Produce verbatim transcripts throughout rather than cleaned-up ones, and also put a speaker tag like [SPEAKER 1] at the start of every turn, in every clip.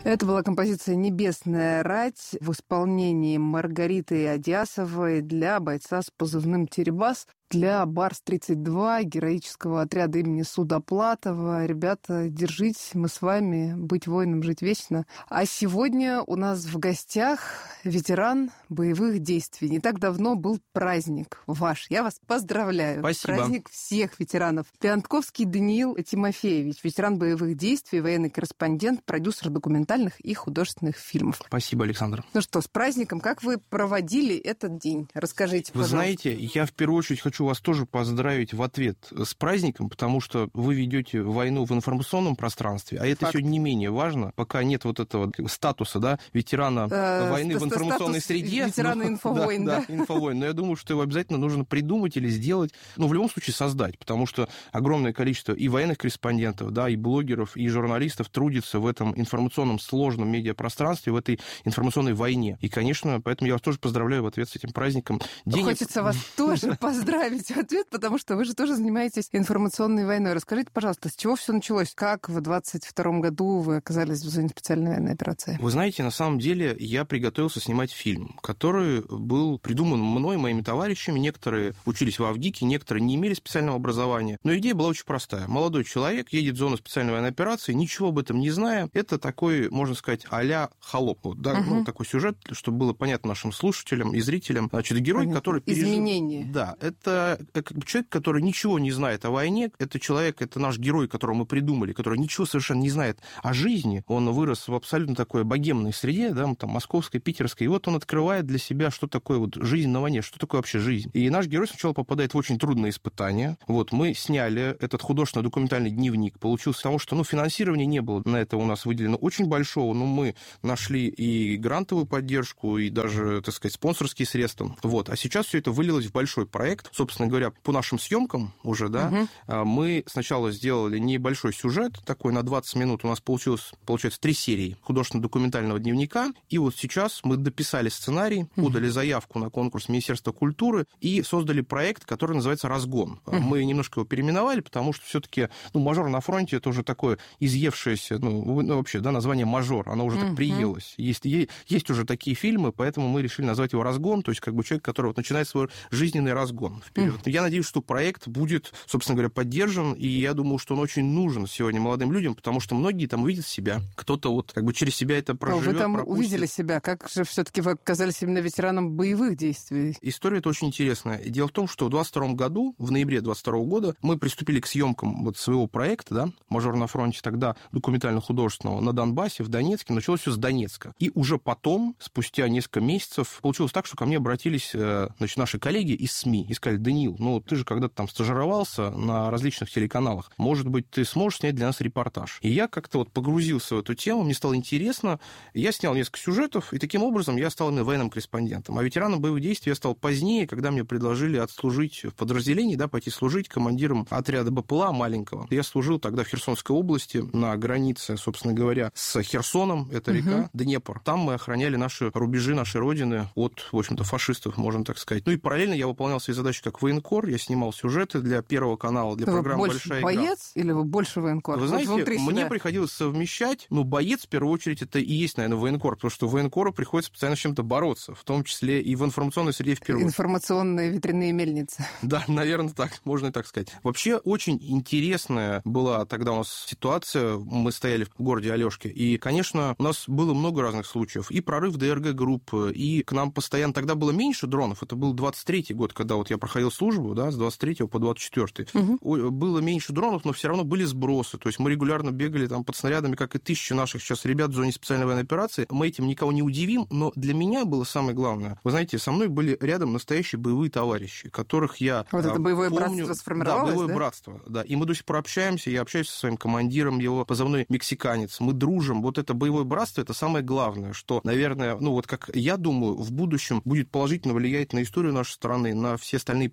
[SPEAKER 1] Это была композиция «Небесная рать» в исполнении Маргариты Адиасовой для бойца с позывным «Теребас», для Барс тридцать два, героического отряда имени Судоплатова. Ребята, держитесь, мы с вами, быть воином, жить вечно. А сегодня у нас в гостях ветеран боевых действий. Не так давно был праздник ваш. Я вас поздравляю.
[SPEAKER 2] Спасибо.
[SPEAKER 1] Праздник всех ветеранов. Пиантковский Даниил Тимофеевич, ветеран боевых действий, военный корреспондент, продюсер документальных и художественных фильмов.
[SPEAKER 2] Спасибо, Александр.
[SPEAKER 1] Ну что, с праздником. Как вы проводили этот день? Расскажите,
[SPEAKER 2] Вы
[SPEAKER 1] пожалуйста.
[SPEAKER 2] знаете, я в первую очередь хочу вас тоже поздравить в ответ с праздником, потому что вы ведете войну в информационном пространстве, а это
[SPEAKER 1] Факт.
[SPEAKER 2] сегодня не менее важно, пока нет вот этого статуса, да, ветерана
[SPEAKER 1] Э,
[SPEAKER 2] войны в информационной среде.
[SPEAKER 1] Ветерана
[SPEAKER 2] ну,
[SPEAKER 1] инфовойн,
[SPEAKER 2] да,
[SPEAKER 1] да.
[SPEAKER 2] да, инфовойн. Но я думаю, что его обязательно нужно придумать или сделать, ну, в любом случае создать, потому что огромное количество и военных корреспондентов, да, и блогеров, и журналистов трудится в этом информационном сложном медиапространстве, в этой информационной войне. И, конечно, поэтому я вас тоже поздравляю в ответ с этим праздником. День...
[SPEAKER 1] Хочется вас тоже поздравить в ответ, потому что вы же тоже занимаетесь информационной войной. Расскажите, пожалуйста, с чего все началось? Как в двадцать втором году вы оказались в зоне специальной военной операции?
[SPEAKER 2] Вы знаете, на самом деле я приготовился снимать фильм, который был придуман мной, моими товарищами. Некоторые учились в Авгике, некоторые не имели специального образования. Но идея была очень простая. Молодой человек едет в зону специальной военной операции, ничего об этом не зная. Это такой, можно сказать, а-ля «Холоп». Вот, да, угу. ну, такой сюжет, чтобы было понятно нашим слушателям и зрителям. Значит, герой,
[SPEAKER 1] Понятно.
[SPEAKER 2] который пережил...
[SPEAKER 1] Изменения.
[SPEAKER 2] Да, это человек, который ничего не знает о войне. Это человек, это наш герой, которого мы придумали, который ничего совершенно не знает о жизни. Он вырос в абсолютно такой богемной среде, да, там, московской, питерской. И вот он открывает для себя, что такое вот жизнь на войне, что такое вообще жизнь. И наш герой сначала попадает в очень трудные испытания. Вот, мы сняли этот художественно-документальный дневник. Получился потому, что, ну, финансирования не было на это у нас выделено очень большого, но мы нашли и грантовую поддержку, и даже, так сказать, спонсорские средства. Вот. А сейчас все это вылилось в большой проект. Собственно говоря, по нашим съемкам уже, да, угу. мы сначала сделали небольшой сюжет, такой на двадцать минут. У нас получилось, получается, три серии художественно-документального дневника. И вот сейчас мы дописали сценарий, подали заявку на конкурс Министерства культуры и создали проект, который называется «Разгон». Угу. Мы немножко его переименовали, потому что все-таки, ну, «Мажор на фронте» — это уже такое изъевшееся, ну, ну вообще, да, название «Мажор», оно уже угу. так приелось. Есть, есть уже такие фильмы, поэтому мы решили назвать его «Разгон», то есть как бы человек, который вот начинает свой жизненный разгон вперед. Угу. Я надеюсь, что проект будет, собственно говоря, поддержан, и я думаю, что он очень нужен сегодня молодым людям, потому что многие там увидят себя, кто-то вот как бы через себя это проживет.
[SPEAKER 1] Вы там
[SPEAKER 2] пропустит.
[SPEAKER 1] Увидели себя, как же все-таки вы оказались именно ветераном боевых действий?
[SPEAKER 2] История это очень интересная. Дело в том, что в двадцать втором году, в ноябре двадцать второго года, мы приступили к съемкам вот своего проекта, да, «Мажор на фронте», тогда документально-художественного, на Донбассе, в Донецке. Началось все с Донецка. И уже потом, спустя несколько месяцев, получилось так, что ко мне обратились, значит, наши коллеги из СМИ и сказали: Даниил, ну ты же когда-то там стажировался на различных телеканалах, может быть, ты сможешь снять для нас репортаж? И я как-то вот погрузился в эту тему, мне стало интересно, я снял несколько сюжетов, и таким образом я стал именно военным корреспондентом. А ветераном боевых действий я стал позднее, когда мне предложили отслужить в подразделении, да, пойти служить командиром отряда БПЛА маленького. Я служил тогда в Херсонской области, на границе, собственно говоря, с Херсоном, это река угу. Днепр. Там мы охраняли наши рубежи, нашей родины от, в общем-то, фашистов, можно так сказать. Ну и параллельно я выполнял свои задачи как военкор, я снимал сюжеты для Первого канала, для
[SPEAKER 1] вы
[SPEAKER 2] программы
[SPEAKER 1] больше
[SPEAKER 2] «Большая
[SPEAKER 1] боец
[SPEAKER 2] игра».
[SPEAKER 1] Боец или вы больше военкор?
[SPEAKER 2] Вы знаете,
[SPEAKER 1] вот
[SPEAKER 2] мне
[SPEAKER 1] себя.
[SPEAKER 2] приходилось совмещать, ну, боец, в первую очередь, это и есть, наверное, военкор, потому что военкору приходится постоянно с чем-то бороться, в том числе и в информационной среде в первую очередь.
[SPEAKER 1] Информационные ветряные мельницы.
[SPEAKER 2] Да, наверное, так, можно и так сказать. Вообще, очень интересная была тогда у нас ситуация, мы стояли в городе Алёшке, и, конечно, у нас было много разных случаев, и прорыв ДРГ-групп, и к нам постоянно, тогда было меньше дронов, это был двадцать третий год, когда вот я проходил службу, да, с двадцать третьего по двадцать четвёртый. Угу. Было меньше дронов, но все равно были сбросы, то есть мы регулярно бегали там под снарядами, как и тысячи наших сейчас ребят в зоне специальной военной операции, мы этим никого не удивим, но для меня было самое главное, вы знаете, со мной были рядом настоящие боевые товарищи, которых я
[SPEAKER 1] Вот это боевое
[SPEAKER 2] помню,
[SPEAKER 1] братство сформировалось,
[SPEAKER 2] да? боевое
[SPEAKER 1] да?
[SPEAKER 2] братство, да, и мы до сих пор общаемся, я общаюсь со своим командиром, его позывной «Мексиканец», мы дружим, вот это боевое братство, это самое главное, что, наверное, ну вот как я думаю, в будущем будет положительно влиять на историю нашей страны, на все остальные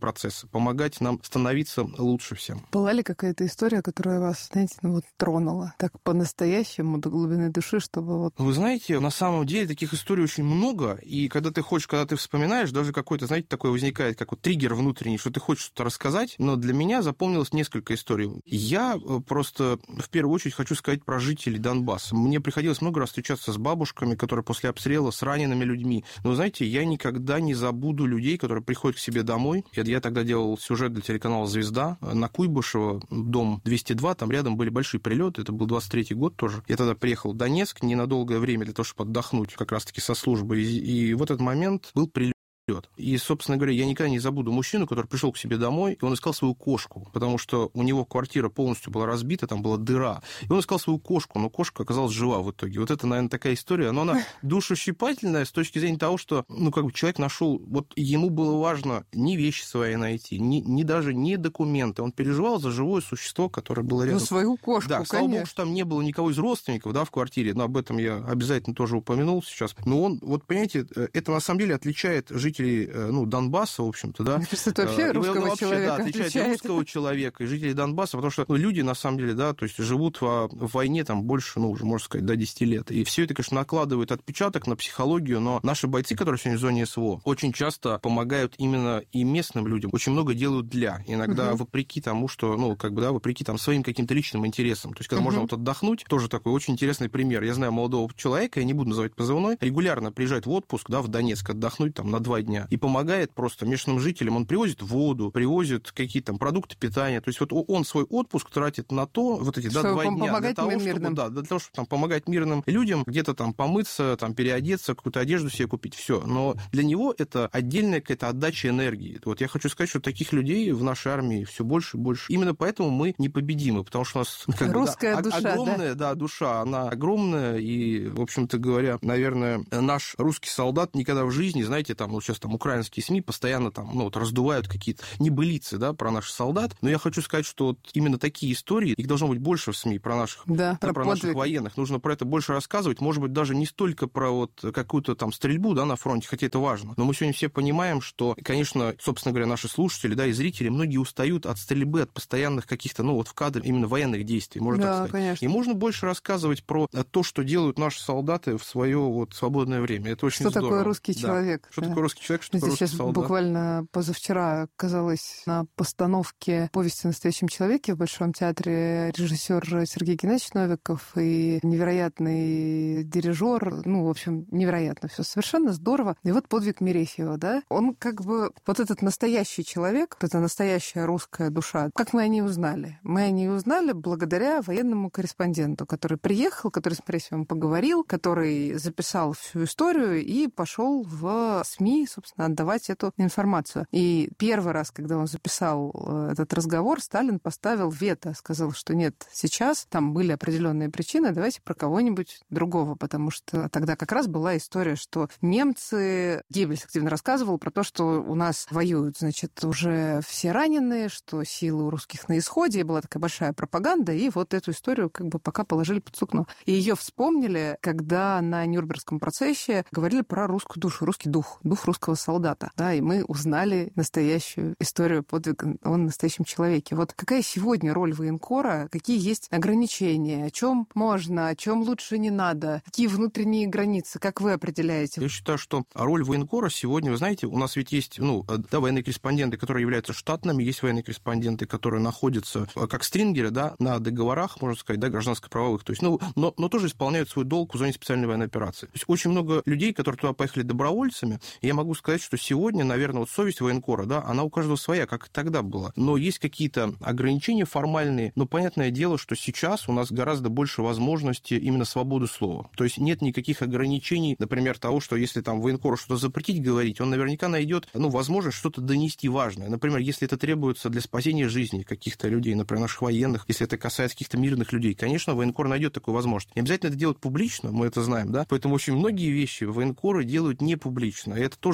[SPEAKER 2] процессы, помогать нам становиться лучше всем.
[SPEAKER 1] Была ли какая-то история, которая вас, знаете, ну вот тронула так по-настоящему до глубины души, чтобы вот...
[SPEAKER 2] Вы знаете, на самом деле таких историй очень много, и когда ты хочешь, когда ты вспоминаешь, даже какой-то, знаете, такой возникает, как вот триггер внутренний, что ты хочешь что-то рассказать, но для меня запомнилось несколько историй. Я просто в первую очередь хочу сказать про жителей Донбасса. Мне приходилось много раз встречаться с бабушками, которые после обстрела, с ранеными людьми. Но, знаете, я никогда не забуду людей, которые приходят к себе домой. Я тогда делал сюжет для телеканала «Звезда» на Куйбышево, дом двести два, там рядом были большие прилеты, это был двадцать третий год тоже. Я тогда приехал в Донецк ненадолгое время для того, чтобы отдохнуть как раз-таки со службы. И, и в этот момент был прилет. И, собственно говоря, я никогда не забуду мужчину, который пришел к себе домой, и он искал свою кошку, потому что у него квартира полностью была разбита, там была дыра. И он искал свою кошку, но кошка оказалась жива в итоге. Вот это, наверное, такая история, но она душещипательная с точки зрения того, что, ну, как бы человек нашел, вот ему было важно не вещи свои найти, не, не даже не документы. Он переживал за живое существо, которое было рядом.
[SPEAKER 1] Ну, свою кошку,
[SPEAKER 2] да,
[SPEAKER 1] конечно.
[SPEAKER 2] слава богу, что там не было никого из родственников, да, в квартире, но об этом я обязательно тоже упомянул сейчас. Но он, вот, понимаете, это на самом деле отличает жителей, ну, Донбасса, в общем-то, да.
[SPEAKER 1] Мне кажется, это вообще
[SPEAKER 2] и
[SPEAKER 1] русского
[SPEAKER 2] вообще,
[SPEAKER 1] человека
[SPEAKER 2] да, отличает,
[SPEAKER 1] отличает
[SPEAKER 2] русского человека и жителей Донбасса, потому что ну, люди, на самом деле, да, то есть живут в, в войне там больше, ну, уже, можно сказать, до десяти лет. И все это, конечно, накладывает отпечаток на психологию, но наши бойцы, которые сегодня в зоне СВО, очень часто помогают именно и местным людям, очень много делают для. Иногда угу. вопреки тому, что, ну, как бы, да, вопреки там своим каким-то личным интересам. То есть, когда угу. можно вот отдохнуть, тоже такой очень интересный пример. Я знаю молодого человека, я не буду называть позывной, регулярно приезжает в отпуск, да, в Донецк отдохнуть там на два дня и помогает просто местным жителям. Он привозит воду, привозит какие-то там продукты питания. То есть вот он свой отпуск тратит на то, вот эти да, два дня, для того, чтобы, да, для того, чтобы там, помогать мирным людям, где-то там помыться, там, переодеться, какую-то одежду себе купить, все. Но для него это отдельная какая-то отдача энергии. Вот я хочу сказать, что таких людей в нашей армии все больше и больше. Именно поэтому мы непобедимы, потому что у нас как
[SPEAKER 1] русская
[SPEAKER 2] бы, да,
[SPEAKER 1] душа,
[SPEAKER 2] огромная
[SPEAKER 1] да?
[SPEAKER 2] Да, душа, она огромная, и, в общем-то говоря, наверное, наш русский солдат никогда в жизни, знаете, там, вот сейчас там украинские СМИ постоянно там, ну, вот раздувают какие-то небылицы, да, про наших солдат, но я хочу сказать, что вот именно такие истории, их должно быть больше в СМИ про наших,
[SPEAKER 1] да,
[SPEAKER 2] да,
[SPEAKER 1] про,
[SPEAKER 2] про наших военных, нужно про это больше рассказывать, может быть, даже не столько про вот какую-то там стрельбу, да, на фронте, хотя это важно, но мы сегодня все понимаем, что, конечно, собственно говоря, наши слушатели, да, и зрители, многие устают от стрельбы, от постоянных каких-то, ну, вот в кадре именно военных действий, можно
[SPEAKER 1] да,
[SPEAKER 2] так сказать.
[SPEAKER 1] Конечно.
[SPEAKER 2] И можно больше рассказывать про то, что делают наши солдаты в свое вот свободное время. Это очень
[SPEAKER 1] что
[SPEAKER 2] здорово.
[SPEAKER 1] Такое русский
[SPEAKER 2] да.
[SPEAKER 1] человек?
[SPEAKER 2] Что
[SPEAKER 1] да.
[SPEAKER 2] такое русский человек, что такое русский
[SPEAKER 1] сейчас
[SPEAKER 2] солдат?
[SPEAKER 1] Буквально позавчера оказалась на постановке «Повести о настоящем человеке» в Большом театре режиссер Сергей Геннадьевич Новиков и невероятный дирижер. Ну, в общем, невероятно все. Совершенно здорово. И вот подвиг Мерефьева, да? Он как бы вот этот настоящий человек, вот эта настоящая русская душа. Как мы о ней узнали? Мы о ней узнали благодаря военному корреспонденту, который приехал, который с Мерефьевым поговорил, который записал всю историю и пошел в СМИ, собственно, отдавать эту информацию. И первый раз, когда он записал этот разговор, Сталин поставил вето, сказал, что нет, сейчас там были определенные причины, давайте про кого-нибудь другого, потому что тогда как раз была история, что немцы, Геббельс активно рассказывал про то, что у нас воюют, значит, уже все раненые, что силы у русских на исходе, и была такая большая пропаганда, и вот эту историю как бы пока положили под сукно. И ее вспомнили, когда на Нюрнбергском процессе говорили про русскую душу, русский дух, дух русского солдата, да, и мы узнали настоящую историю подвига о настоящем человеке. Вот какая сегодня роль военкора, какие есть ограничения, о чем можно, о чем лучше не надо, какие внутренние границы, как вы определяете?
[SPEAKER 2] Я считаю, что роль военкора сегодня, вы знаете, у нас ведь есть, ну, да, военные корреспонденты, которые являются штатными, есть военные корреспонденты, которые находятся как стрингеры, да, на договорах, можно сказать, да, гражданско-правовых, то есть, ну, но, но тоже исполняют свой долг в зоне специальной военной операции. То есть очень много людей, которые туда поехали добровольцами, и я могу сказать, что сегодня, наверное, вот совесть военкора, да, она у каждого своя, как и тогда была. Но есть какие-то ограничения формальные, но понятное дело, что сейчас у нас гораздо больше возможностей именно свободы слова. То есть нет никаких ограничений, например, того, что если там военкору что-то запретить говорить, он наверняка найдет, ну, возможность что-то донести важное. Например, если это требуется для спасения жизни каких-то людей, например, наших военных, если это касается каких-то мирных людей, конечно, военкор найдет такую возможность. Не обязательно это делать публично, мы это знаем, да, поэтому очень многие вещи военкоры делают не публично, и это тоже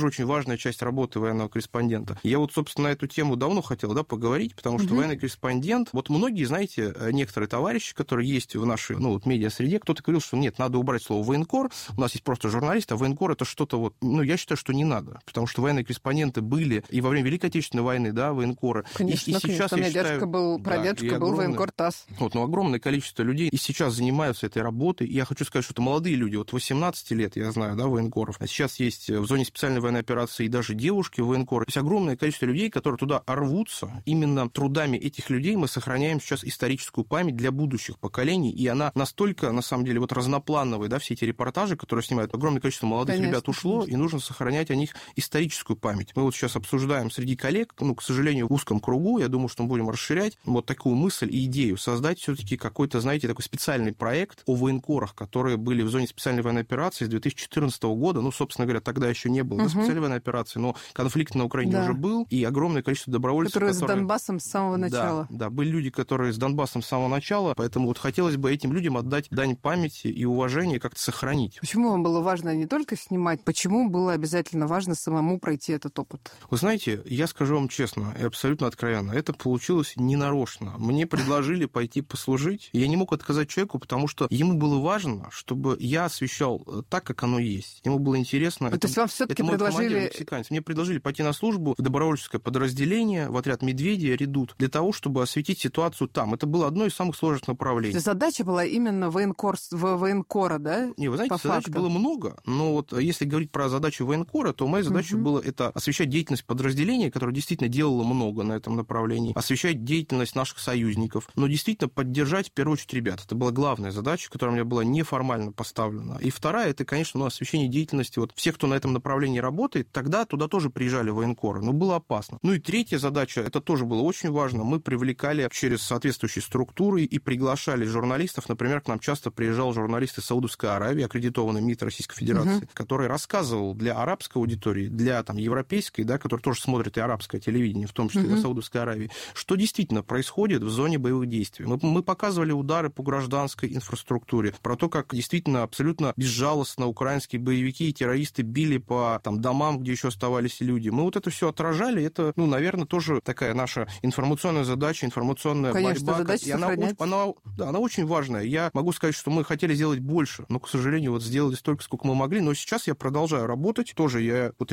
[SPEAKER 2] очень важная часть работы военного корреспондента. Я вот, собственно, на эту тему давно хотел, да, поговорить, потому что угу. военный корреспондент, вот многие, знаете, некоторые товарищи, которые есть в нашей, ну, вот, медиа-среде, кто-то говорил, что нет, надо убрать слово военкор, у нас есть просто журналист, а военкор это что-то вот, ну, я считаю, что не надо, потому что военные корреспонденты были и во время Великой Отечественной войны, да, военкоры.
[SPEAKER 1] Конечно,
[SPEAKER 2] и, и сейчас,
[SPEAKER 1] конечно. У меня
[SPEAKER 2] считаю,
[SPEAKER 1] дядюшка был, прадедушка
[SPEAKER 2] да,
[SPEAKER 1] был
[SPEAKER 2] огромное,
[SPEAKER 1] военкор ТАСС.
[SPEAKER 2] Вот, ну, огромное количество людей и сейчас занимаются этой работой, и я хочу сказать, что это молодые люди, вот восемнадцать лет, я знаю, да, военкоров, а сейчас есть в зоне специальной военной операции и даже девушки военкоры. То есть огромное количество людей, которые туда рвутся. Именно трудами этих людей мы сохраняем сейчас историческую память для будущих поколений, и она настолько, на самом деле, вот разноплановая, да, все эти репортажи, которые снимают, огромное количество молодых конечно, ребят ушло, конечно. И нужно сохранять о них историческую память. Мы вот сейчас обсуждаем среди коллег, ну, к сожалению, в узком кругу, я думаю, что мы будем расширять вот такую мысль и идею, создать все-таки какой-то, знаете, такой специальный проект о военкорах, которые были в зоне специальной военной операции с две тысячи четырнадцатого года, ну, собственно говоря, тогда еще не было угу. да, специальной военной операции, но конфликт на Украине да. уже был, и огромное количество добровольцев,
[SPEAKER 1] которые,
[SPEAKER 2] которые...
[SPEAKER 1] с Донбассом с самого начала.
[SPEAKER 2] Да, да, были люди, которые с Донбассом с самого начала, поэтому вот хотелось бы этим людям отдать дань памяти и уважения, как-то сохранить.
[SPEAKER 1] Почему вам было важно не только снимать, почему было обязательно важно самому пройти этот опыт?
[SPEAKER 2] Вы знаете, я скажу вам честно и абсолютно откровенно, это получилось ненарочно. Мне предложили пойти послужить, и я не мог отказать человеку, потому что ему было важно, чтобы я освещал так, как оно есть. Ему было интересно.
[SPEAKER 1] То
[SPEAKER 2] это,
[SPEAKER 1] есть вам все-таки предложили...
[SPEAKER 2] Мне предложили пойти на службу в добровольческое подразделение, в отряд «Медведи», «Редут», для того, чтобы осветить ситуацию там. Это было одно из самых сложных направлений.
[SPEAKER 1] То есть задача была именно военкор, военкора, да?
[SPEAKER 2] Не, вы знаете, По задач факту. Было много, но вот если говорить про задачу военкора, то моя задача угу. была это освещать деятельность подразделения, которое действительно делало много на этом направлении, освещать деятельность наших союзников, но действительно поддержать, в первую очередь, ребят. Это была главная задача, которая у меня была неформально поставлена. И вторая, это, конечно, ну, освещение деятельности вот всех, кто на этом направлении работает. Тогда туда тоже приезжали военкоры, но было опасно. Ну и третья задача, это тоже было очень важно, мы привлекали через соответствующие структуры и приглашали журналистов. Например, к нам часто приезжал журналист из Саудовской Аравии, аккредитованный МИД Российской Федерации, угу. который рассказывал для арабской аудитории, для там, европейской, да, которая тоже смотрит и арабское телевидение, в том числе угу. в Саудовской Аравии, что действительно происходит в зоне боевых действий. Мы, мы показывали удары по гражданской инфраструктуре, про то, как действительно абсолютно безжалостно украинские боевики и террористы били по там, домам, где еще оставались люди. Мы вот это все отражали. Это, ну, наверное, тоже такая наша информационная задача, информационная
[SPEAKER 1] Конечно,
[SPEAKER 2] борьба.
[SPEAKER 1] Задача
[SPEAKER 2] и она, она, да, она очень важная. Я могу сказать, что мы хотели сделать больше, но, к сожалению, вот сделали столько, сколько мы могли. Но сейчас я продолжаю работать. Тоже я вот